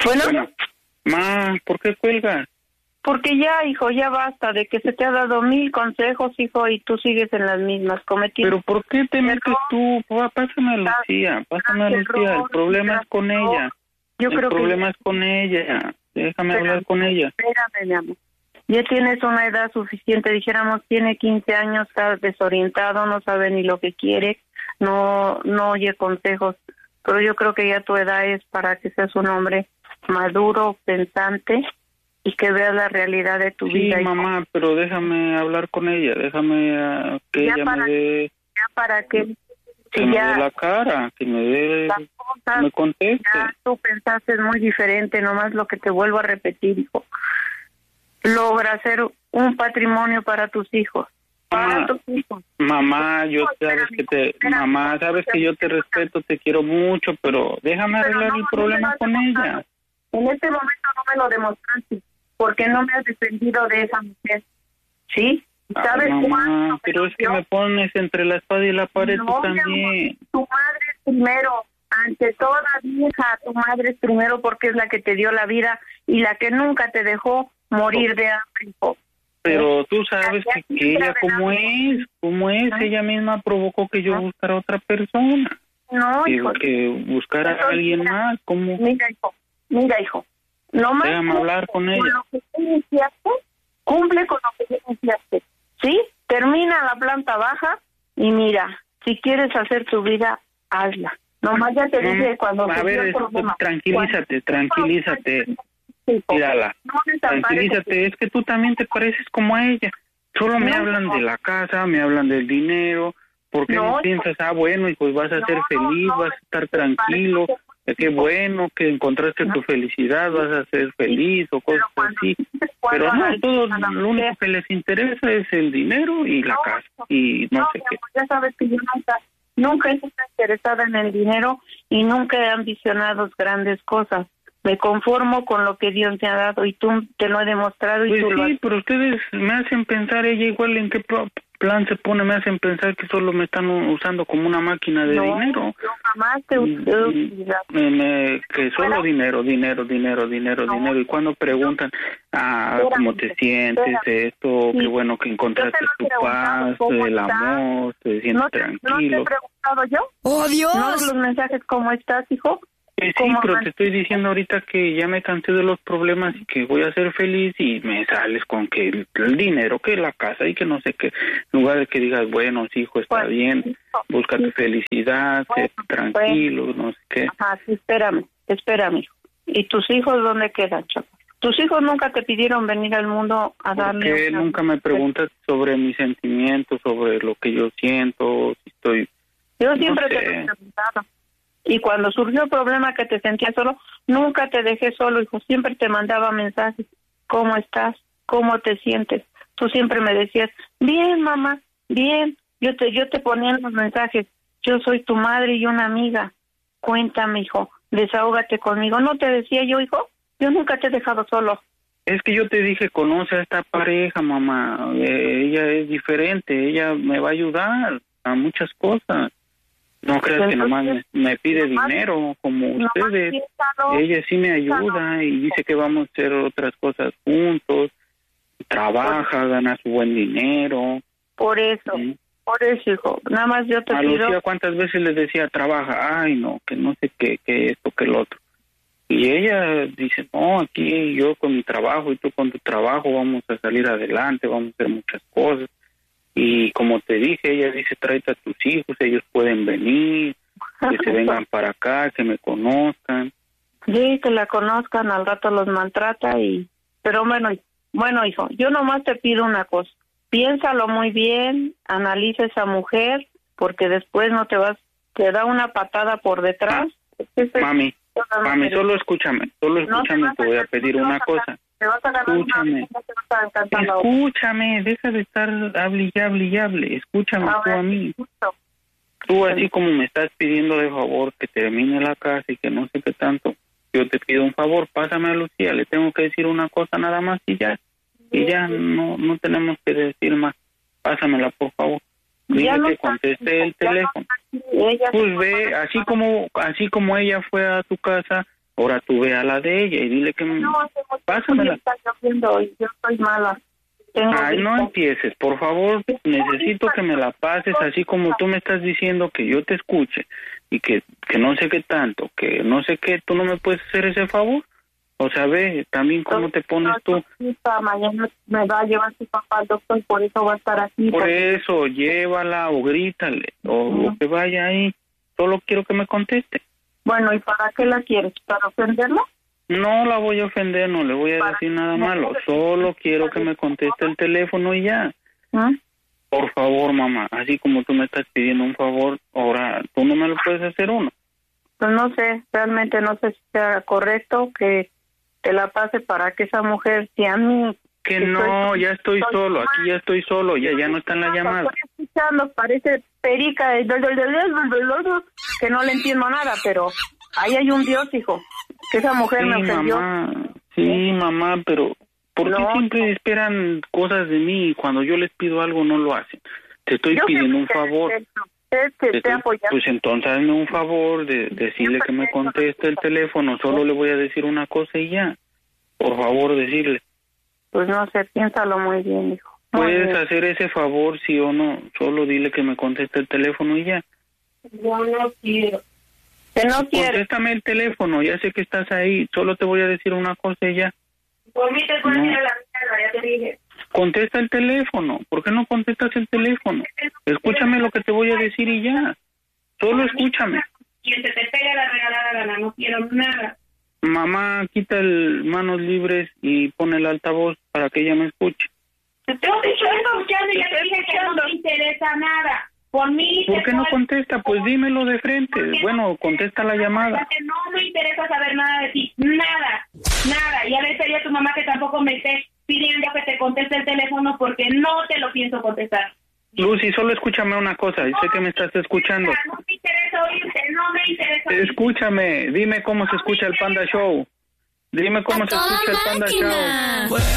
Bueno. Ma, ¿por qué cuelgas? Porque ya, hijo, ya basta de que se te ha dado 1000 consejos, hijo, y tú sigues en las mismas cometiendo. ¿Pero por qué te metes tú? Pásame a Lucía, el problema es con ella. Yo creo que... El problema es con ella, déjame hablar con ella. Espérame, mi amor. Ya tienes una edad suficiente, dijéramos, tiene 15 años, está desorientado, no sabe ni lo que quiere, no oye consejos, pero yo creo que ya tu edad es para que seas un hombre maduro, pensante, y que veas la realidad de tu vida. Sí, mamá, pero déjame hablar con ella, déjame que ella me dé... Ya para que... Que me dé la cara, que me dé... que me conteste. Ya tú pensaste muy diferente, nomás lo que te vuelvo a repetir, hijo. Logra hacer un patrimonio para tus hijos. Para tus hijos. Mamá, sabes que yo te respeto, te quiero mucho, pero déjame arreglar el problema con ella. En este momento no me lo demostraste, porque no me has defendido de esa mujer. ¿Sí? ¿Sabes mamá, pero es que me pones entre la espada y la pared tú también. Tu madre es primero, ante toda vieja, tu madre es primero porque es la que te dio la vida y la que nunca te dejó morir de hambre. Pero tú sabes que ella como es, ella misma provocó que yo buscara a otra persona. No, hijo. Que buscara a alguien más, como... Mira, hijo, no más. Déjame hablar con ella. Lo que tú iniciaste, cumple con lo que tú iniciaste, ¿sí? Termina la planta baja y mira, si quieres hacer tu vida, hazla. Nomás ya te dije cuando... A ver, tranquilízate. Mírala, tranquilízate, es que tú también te pareces como a ella. Solo me hablan de la casa, me hablan del dinero, porque no piensas, bueno, y pues vas a ser feliz, vas a estar tranquilo, qué bueno que encontraste tu felicidad, vas a ser feliz o cosas así. Pero no, todo lo único que les interesa es el dinero y la casa, y no sé qué. Ya sabes que yo nunca he estado interesada en el dinero y nunca he ambicionado grandes cosas. Me conformo con lo que Dios me ha dado y tú te lo he demostrado. Pues y tú sí, pero ustedes me hacen pensar, ella igual en qué plan se pone, me hacen pensar que solo me están usando como una máquina de dinero. Yo jamás te que solo dinero. Y cuando preguntan, ¿cómo te sientes? Esto, qué bueno que encontraste tu paz, el amor, te sientes tranquilo. ¿No te he preguntado yo? ¡Oh, Dios! ¿No los mensajes cómo estás, hijo? Sí, pero te estoy diciendo ahorita que ya me cansé de los problemas y que voy a ser feliz y me sales con que el dinero, que la casa y que no sé qué. En lugar de que digas, bueno, sí, hijo, está bien, busca tu felicidad, sé tranquilo, no sé qué. Ajá, sí, espérame, hijo. ¿Y tus hijos dónde quedan, chaval? ¿Tus hijos nunca te pidieron venir al mundo a darle? ¿Por qué nunca me preguntas sobre mis sentimientos, sobre lo que yo siento, si estoy... Yo siempre te he preguntado. Y cuando surgió el problema que te sentías solo, nunca te dejé solo, hijo. Siempre te mandaba mensajes. ¿Cómo estás? ¿Cómo te sientes? Tú siempre me decías, bien, mamá, bien. Yo te ponía en los mensajes, yo soy tu madre y una amiga. Cuéntame, hijo, desahógate conmigo. ¿No te decía yo, hijo? Yo nunca te he dejado solo. Es que yo te dije, conoce a esta pareja, mamá. Ella es diferente, ella me va a ayudar a muchas cosas. No creas que nomás me pide dinero como ustedes. Ella sí me ayuda y dice que vamos a hacer otras cosas juntos. Trabaja, gana su buen dinero. Por eso, hijo. Nada más yo te pido... Lucía, ¿cuántas veces les decía, trabaja? Ay, no, que no sé qué, que esto, que lo otro. Y ella dice, no, aquí yo con mi trabajo y tú con tu trabajo vamos a salir adelante, vamos a hacer muchas cosas. Y como te dije, ella dice, tráete a tus hijos, ellos pueden venir, que se vengan para acá, que me conozcan. Sí, que la conozcan, al rato los maltrata y... Pero bueno, hijo, yo nomás te pido una cosa. Piénsalo muy bien, analiza esa mujer, porque después no te da una patada por detrás. Mami, solo escúchame, te voy a pedir una cosa. Escúchame, deja de estar hable y hable, escúchame tú a mí. Tú así como me estás pidiendo de favor que termine la casa y que no sé qué tanto, yo te pido un favor, pásame a Lucía, le tengo que decir una cosa nada más y ya no tenemos que decir más, pásamela por favor. Dile que conteste el teléfono. Pues ve, así como ella fue a tu casa, ahora tú ve a la de ella y dile que pásamela. Yo estoy mala. Ay, no empieces, por favor, necesito que me la pases así como tú me estás diciendo, que yo te escuche y que no sé qué tanto, que no sé qué, tú no me puedes hacer ese favor. O sea, ve también cómo te pones tú. Mañana me va a llevar su papá al doctor, por eso va a estar aquí. Por eso, llévala o grítale o que vaya ahí. Solo quiero que me conteste. Bueno, ¿y para qué la quieres? ¿Para ofenderla? No la voy a ofender, no le voy a decir nada malo. Solo quiero que me conteste el teléfono y ya. Por favor, mamá, así como tú me estás pidiendo un favor, ahora tú no me lo puedes hacer uno. Pues no sé, realmente no sé si sea correcto que te la pase para que esa mujer, si a mí... Que no, ya estoy solo, aquí ya estoy solo, ya no está en la llamada. Estoy escuchando, parece perica, que no le entiendo nada, pero ahí hay un Dios, hijo, que esa mujer me ofendió. Sí, mamá, pero ¿por qué siempre esperan cosas de mí y cuando yo les pido algo no lo hacen? Te estoy pidiendo un favor. Pues entonces hazme un favor de decirle que me conteste el teléfono, solo le voy a decir una cosa y ya. Por favor, decirle. Pues no sé, piénsalo muy bien, hijo. ¿Puedes hacer ese favor, sí o no? Solo dile que me conteste el teléfono y ya. Yo no quiero. Que no quiero. Contéstame el teléfono, ya sé que estás ahí, solo te voy a decir una cosa y ya. Por mí te puedes ir a la mierda, ya te dije. Contesta el teléfono, ¿por qué no contestas el teléfono? Escúchame lo que te voy a decir y ya. Solo escúchame. Quien se te pega la regalada gana, no quiero nada. Mamá, quita el manos libres y pon el altavoz para que ella me escuche. Te estoy escuchando y ya te dije que no me interesa nada. Por mí... ¿Por qué no contesta? Pues dímelo de frente. Bueno, contesta la llamada. No me interesa saber nada de ti. Nada. Ya le pedí a tu mamá que tampoco me esté pidiendo que te conteste el teléfono porque no te lo pienso contestar. Lucy, solo escúchame una cosa. Sé que me estás escuchando. No me interesa oírte. No me interesa oírte. Escúchame. Dime cómo se escucha el Panda Show. Dime cómo se escucha el Panda Show.